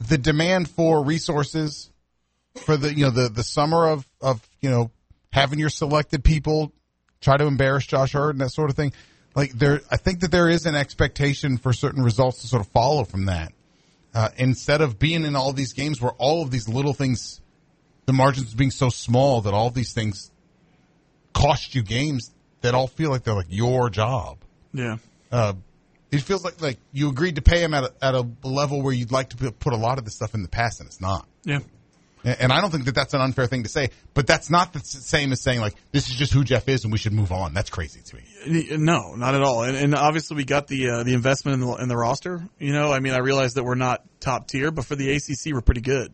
the demand for resources for the summer of having your selected people try to embarrass Josh Hurd and that sort of thing. Like I think that there is an expectation for certain results to sort of follow from that. Instead of being in all these games where all of these little things, the margins being so small that all of these things cost you games that all feel like they're like your job. Yeah. It feels like you agreed to pay him at a level where you'd like to put a lot of this stuff in the past, and it's not. Yeah. And I don't think that that's an unfair thing to say, but that's not the same as saying, like, this is just who Jeff is and we should move on. That's crazy to me. No, not at all. And obviously we got the investment in the roster. I realize that we're not top tier, but for the ACC, we're pretty good.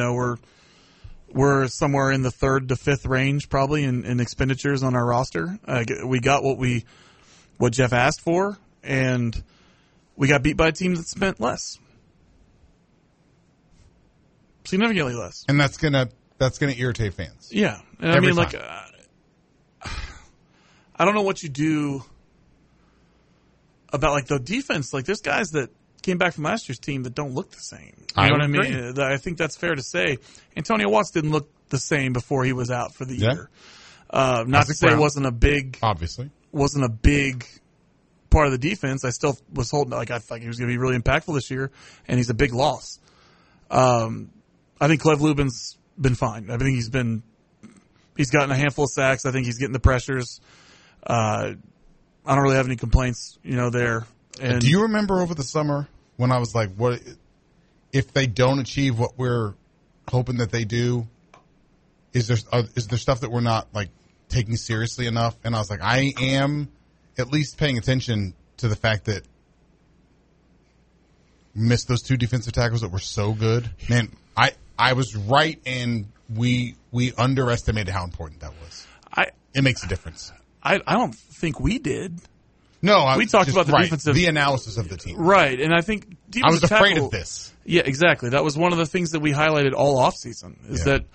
We're somewhere in the 3rd to 5th range probably in expenditures on our roster. We got what Jeff asked for, and we got beat by a team that spent less. Significantly less. And that's gonna irritate fans. Yeah. And Every time. I don't know what you do about the defense. There's guys that came back from last year's team that don't look the same. You know what I mean? I think that's fair to say. Antonio Watts didn't look the same before he was out for the year. Not to say it wasn't a big part of the defense. I still was holding I thought he was going to be really impactful this year, and he's a big loss. I think Cleve Lubin's been fine. I think he's gotten a handful of sacks. I think he's getting the pressures. I don't really have any complaints, there. And do you remember over the summer when I was like, what if they don't achieve what we're hoping that they do? Is there stuff that we're not taking seriously enough? And I was like, I am at least paying attention to the fact that we missed those 2 defensive tackles that were so good. Man, I was right, and we underestimated how important that was. It makes a difference. I don't think we did. No, we talked about the defensive, the analysis of the team, right? And I think I was afraid of this. Yeah, exactly. That was one of the things that we highlighted all offseason is that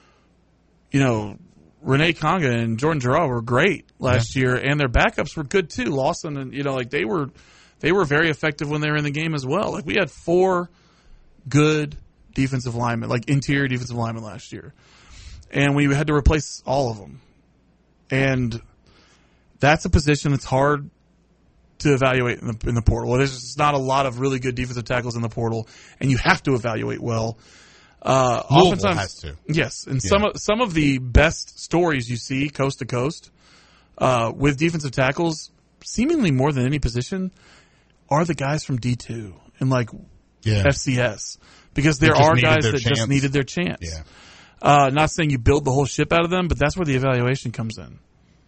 Renee Conga and Jordan Jarrell were great last year, and their backups were good too. Lawson and they were very effective when they were in the game as well. We had 4 good defensive linemen, interior defensive linemen last year, and we had to replace all of them. And that's a position that's hard to evaluate in the portal. There's just not a lot of really good defensive tackles in the portal, and you have to evaluate well. Louisville has to. Yes, and some of the best stories you see coast to coast with defensive tackles, seemingly more than any position, are the guys from D2 and FCS, because there are guys that just needed their chance. Yeah. Not saying you build the whole ship out of them, but that's where the evaluation comes in.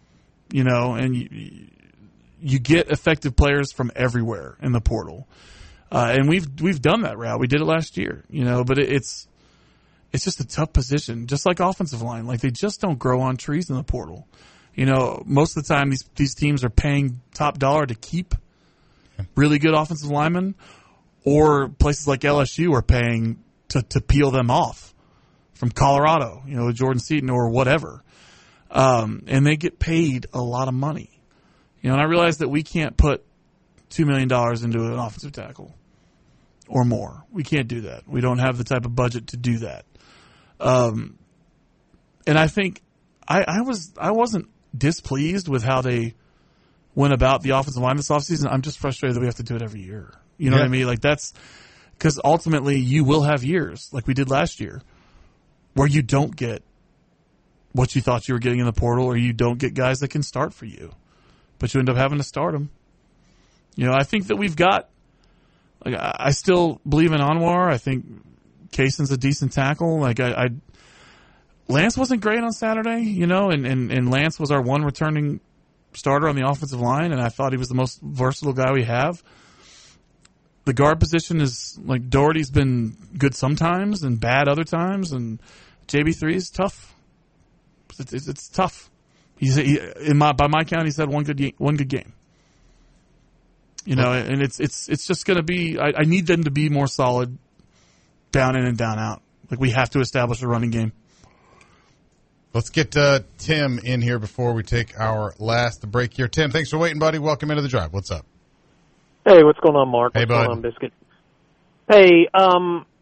And you get effective players from everywhere in the portal, and we've done that route. We did it last year, but it's just a tough position, just like offensive line. They just don't grow on trees in the portal. Most of the time these teams are paying top dollar to keep really good offensive linemen, or places like LSU are paying to peel them off from Colorado, Jordan Seaton or whatever. And they get paid a lot of money. And I realize that we can't put $2 million into an offensive tackle or more. We can't do that. We don't have the type of budget to do that. And I think I wasn't displeased with how they went about the offensive line this offseason. I'm just frustrated that we have to do it every year. You know what I mean? That's because ultimately you will have years like we did last year where you don't get what you thought you were getting in the portal, or you don't get guys that can start for you, but you end up having to start them. I think that we've got, I still believe in Anwar. I think Kaysen's a decent tackle. Lance wasn't great on Saturday, and Lance was our one returning starter on the offensive line, and I thought he was the most versatile guy we have. The guard position is Doherty's been good sometimes and bad other times, and JB3 is tough. It's tough. By my count, he's had one good game. And it's just going to be. I need them to be more solid, down in and down out. We have to establish a running game. Let's get Tim in here before we take our last break here. Tim, thanks for waiting, buddy. Welcome into the drive. What's up? Hey, what's going on, Mark? Hey, what's bud. going on, Biscuit? Hey,